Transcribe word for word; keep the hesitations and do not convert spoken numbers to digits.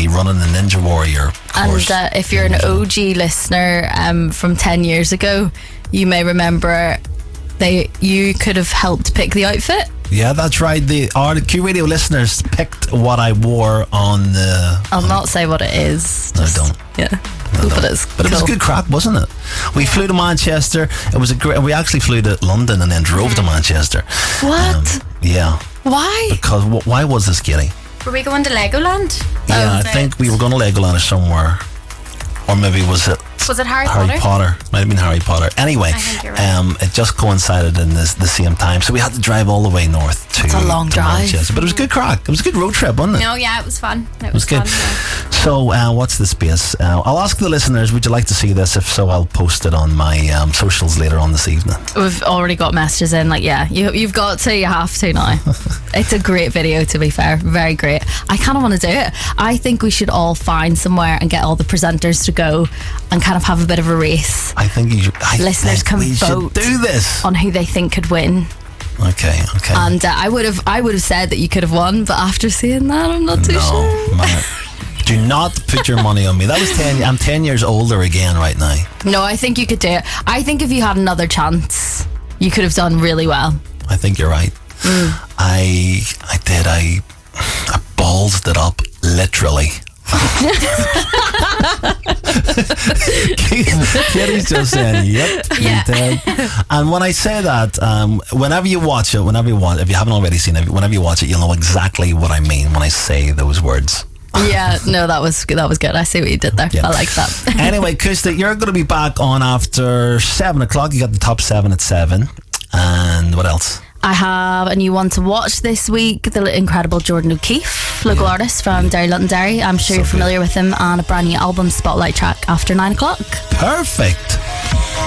be running the Ninja Warrior course. And uh, if you're an O G listener um, from ten years ago, you may remember they you could have helped pick the outfit. Yeah, that's right. The our Q Radio listeners picked what I wore on the... I'll on, not say what it is. No, just, don't. Yeah. No, but don't. it's but cool. it was a good crack, wasn't it? We yeah. flew to Manchester. It was a great... We actually flew to London and then drove to Manchester. What? Um, yeah. Why? Because wh- why was this, Katie? Were we going to Legoland? Yeah, oh, I think it? we were going to Legoland or somewhere. Or maybe was it... Was it Harry, Harry Potter? Potter? Might have been Harry Potter. Anyway, I think you're right. um, it just coincided in this, the same time. So we had to drive all the way north to, it's a long to drive. Manchester. But it was a good crack. It was a good road trip, wasn't it? No, yeah, it was fun. It, it was, was good. Fun, yeah. So uh, what's the space? Uh, I'll ask the listeners, would you like to see this? If so, I'll post it on my um, socials later on this evening. We've already got messages in, like, yeah, you, you've got to, you have to now. It's a great video, to be fair. Very great. I kind of want to do it. I think we should all find somewhere and get all the presenters to go and kind of have a bit of a race. I think you should, I listeners think can we vote should do this on who they think could win. Okay, okay. And uh, I would have, I would have said that you could have won, but after seeing that, I'm not too no, sure. Man, do not put your money on me. That was ten. I'm ten years older again right now. No, I think you could do it. I think if you had another chance, you could have done really well. I think you're right. Mm. I, I did. I, I ballsed it up literally. Katie's just saying, yep, yeah. did. And when I say that, um, whenever you watch it, whenever you watch, if you haven't already seen it, whenever you watch it, you'll know exactly what I mean when I say those words. Yeah, no, that was that was good. I see what you did there. Yeah. I like that. Anyway, Kusta, you're going to be back on after seven o'clock. You got the top seven at seven, and what else? I have a new one to watch this week, the incredible Jordan O'Keefe, local yeah. artist from yeah. Derry London Derry. I'm sure so you're familiar good. with him, and a brand new album, Spotlight track, after nine o'clock. Perfect.